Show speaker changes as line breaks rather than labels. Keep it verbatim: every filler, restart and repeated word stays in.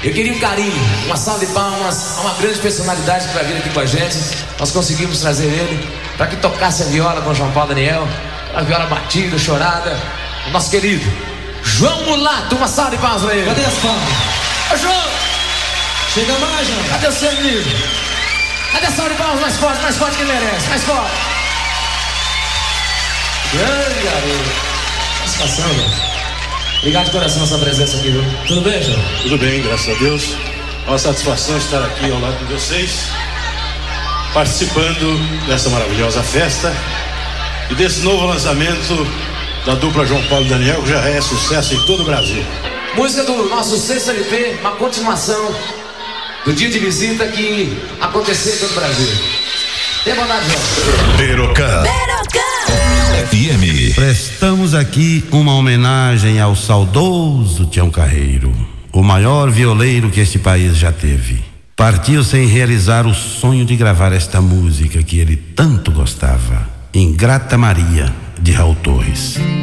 Eu queria um carinho, uma salva de palmas a uma grande personalidade que vai vir aqui com a gente. Nós conseguimos trazer ele para que tocasse a viola com João Paulo Daniel, a viola batida, chorada. O nosso querido João Mulato, uma salva de palmas para ele.
Cadê as palmas?
Ô João!
Chega mais, João.
Cadê o seu amigo? Cadê a salva de palmas mais forte, mais forte que ele merece, mais forte? Grande garoto. Satisfação, velho. Obrigado de coração a sua presença aqui, viu?
Tudo bem, João?
Tudo bem, graças a Deus. É uma satisfação estar aqui ao lado de vocês, participando dessa maravilhosa festa e desse novo lançamento da dupla João Paulo e Daniel, que já é sucesso em todo o Brasil.
Música do nosso sexto L P, uma continuação do dia de visita que aconteceu em todo o Brasil. Tenha bondade, João.
Berocã F M.
Prestamos aqui uma homenagem ao saudoso Tião Carreiro, o maior violeiro que este país já teve. Partiu sem realizar o sonho de gravar esta música que ele tanto gostava, Ingrata Maria, de Raul Torres.